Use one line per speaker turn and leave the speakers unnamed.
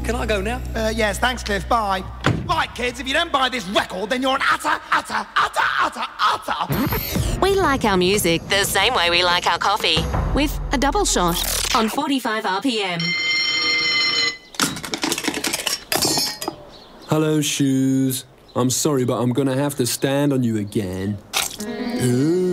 Can I go now?
Yes, thanks, Cliff. Bye. Right, kids, if you don't buy this record, then you're an utter.
We like our music the same way we like our coffee, with a double shot on 45 RPM.
Hello, Shoes. I'm sorry, but I'm gonna have to stand on you again. Ooh.